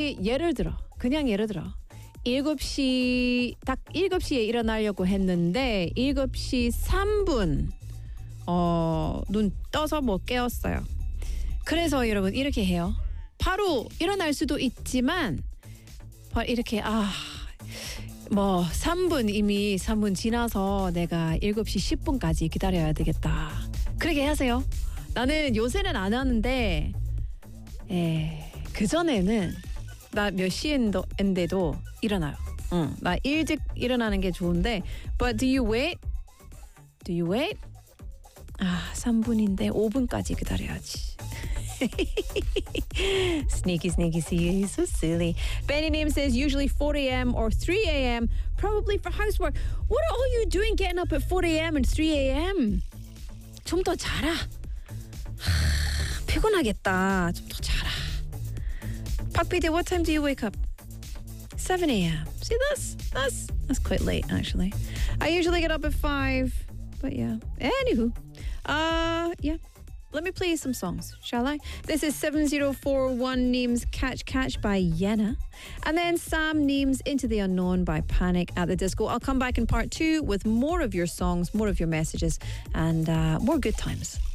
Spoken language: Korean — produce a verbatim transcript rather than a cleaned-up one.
우리 예를 들어 그냥 예를 들어 일곱 시 딱 일곱 시에 일어나려고 했는데 일곱 시 삼 분 어, 눈 떠서 뭐 깨웠어요. 그래서 여러분 이렇게 해요. 바로 일어날 수도 있지만 바로 이렇게 아 뭐 삼 분 이미 삼 분 지나서 내가 일곱 시 십 분까지 기다려야 되겠다. 그렇게 하세요. 나는 요새는 안 하는데 에, 그전에는 나 몇 시인데도 일어나요. 응, 나 일찍 일어나는 게 좋은데 But do you wait? Do you wait? 아, 삼 분인데 오 분까지 기다려야지. Sneaky, sneaky, see, so silly. Benny Name says usually four a.m. or three a.m. probably for housework. What are all you doing getting up at four a.m. and three a.m.? 좀 더 자라. 하, 피곤하겠다. 좀 더 자라. 박피디, what time do you wake up? seven a.m. See, that's that's that's quite late actually. I usually get up at five, but yeah. Anywho, uh, yeah. Let me play you some songs, shall I? This is seven zero four one Neem's Catch Catch by Yenna. And then Sam Neem's Into the Unknown by Panic at the Disco. I'll come back in part two with more of your songs, more of your messages, and uh, more good times.